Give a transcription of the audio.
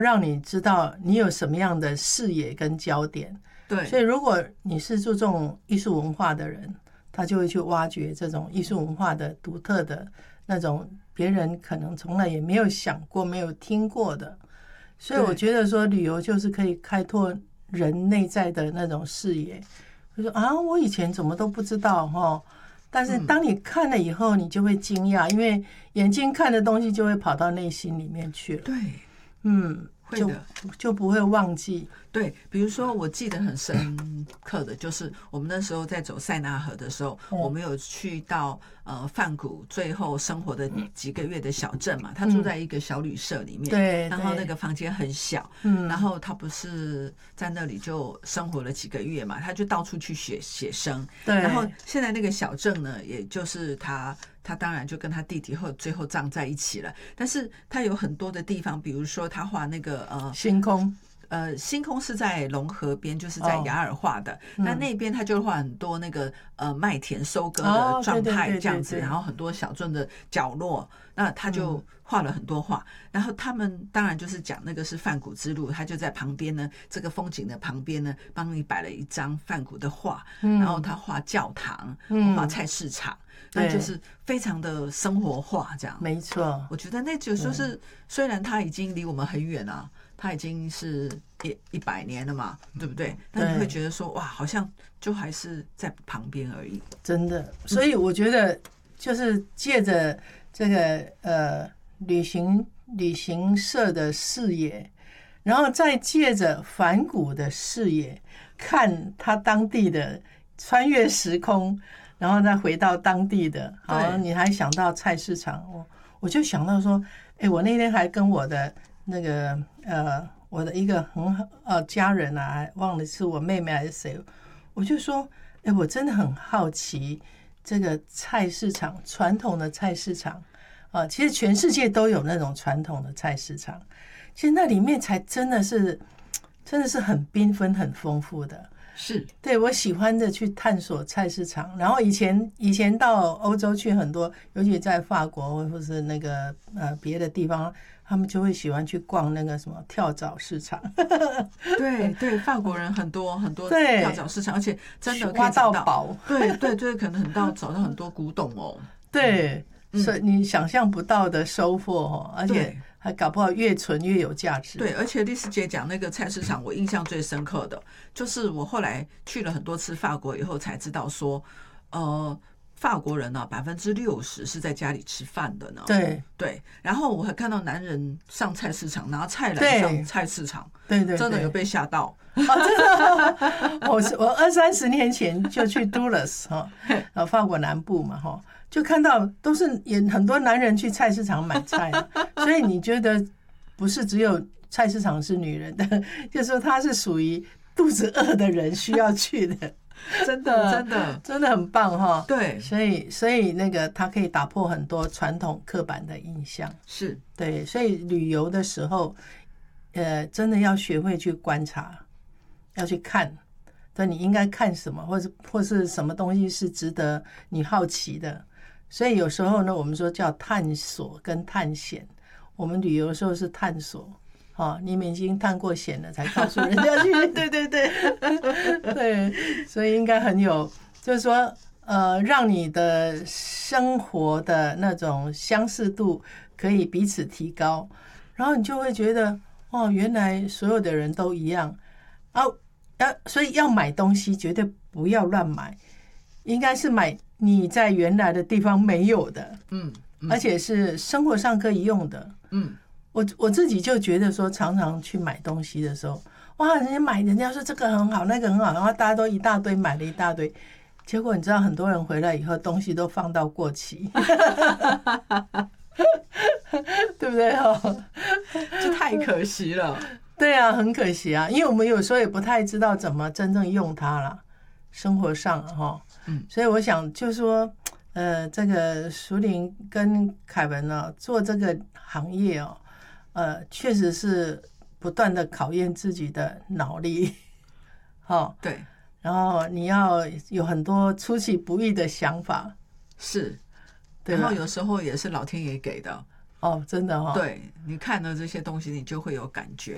让你知道你有什么样的视野跟焦点。 对， 所以如果你是注重艺术文化的人，他就会去挖掘这种艺术文化的独特的那种别人可能从来也没有想过没有听过的。所以我觉得说旅游就是可以开拓人内在的那种视野，就说啊我以前怎么都不知道齁，但是当你看了以后你就会惊讶，因为眼睛看的东西就会跑到内心里面去了。 对， 就不会忘记。 对，比如说我记得很深刻的就是我们那时候在走塞纳河的时候，我们有去到梵谷最后生活的几个月的小镇嘛，他住在一个小旅社里面， 对， 然后那个房间很小，然后他不是在那里就生活了几个月嘛，他就到处去写生， 对， 然后现在那个小镇呢，也就是他当然就跟他弟弟最后葬在一起了，但是他有很多的地方，比如说他画那个星空。 星空是在龙河边，就是在雅尔画的。那边他就画很多那个麦田收割的状态这样子，然后很多小镇的角落，那他就画了很多画。然后他们当然就是讲那个是梵谷之路，他就在旁边呢，这个风景的旁边呢，帮你摆了一张梵谷的画，然后他画教堂，画菜市场。那就是非常的生活化，这样没错。 我觉得那就是虽然他已经离我们很远啊，他已经是100年了嘛，对不对？但你会觉得说哇，好像就还是在旁边而已。 真的，所以我觉得就是借着这个旅行社的视野，然后再借着梵谷的视野，看他当地的穿越时空。然后再回到当地的，好，你还想到菜市场，我就想到说，我那天还跟我的那个我的一个家人啊，还忘了是我妹妹还是谁，我就说，我真的很好奇这个菜市场，传统的菜市场啊，其实全世界都有那种传统的菜市场，其实那里面才真的是很缤纷、很丰富的。 是， 对，我喜欢的去探索菜市场，然后以前到欧洲去很多，尤其在法国或是那个别的地方，他们就会喜欢去逛那个什么跳蚤市场。 对，法国人很多跳蚤市场，而且真的可以挖到宝。 对，可能找到很多古董哦。 对，所以你想象不到的收获哦，而且还搞不好越存越有价值。 对，而且丽丝姐讲那个菜市场，我印象最深刻的就是我后来去了很多次法国以后才知道说，法国人呢60%是在家里吃饭的呢。对，然后我还看到男人上菜市场拿菜来上菜市场， 对， 真的有被吓到。 真的，我20-30年前就去杜勒斯法国南部嘛就看到都是也很多男人去菜市场买菜，所以你觉得不是只有菜市场是女人的，就是说它是属于肚子饿的人需要去的。 真的很棒哈。 对， 所以那个它可以打破很多传统刻板的印象。 是， 对，所以旅游的时候真的要学会去观察，要去看，对，你应该看什么，或是什么东西是值得你好奇的。所以有时候呢，我们说叫探索跟探险。我们旅游的时候是探索，你们已经探过险了，才告诉人家去。对，所以应该很有，就是说，让你的生活的那种相似度可以彼此提高，然后你就会觉得，原来所有的人都一样所以要买东西绝对不要乱买，应该是买你在原来的地方没有的，而且是生活上可以用的，我自己就觉得说，常常去买东西的时候，哇，人家说这个很好，那个很好，然后大家都一大堆买了一大堆，结果你知道很多人回来以后东西都放到过期，对不对这太可惜了。 对啊，很可惜啊，因为我们有时候也不太知道怎么真正用它啦，生活上所以我想就是说，这个淑玲跟凯文做这个行业确实是不断的考验自己的脑力， 对， 然后你要有很多出其不意的想法， 是， 对， 然后有时候也是老天爷给的， 真的对，你看了这些东西，你就会有感觉。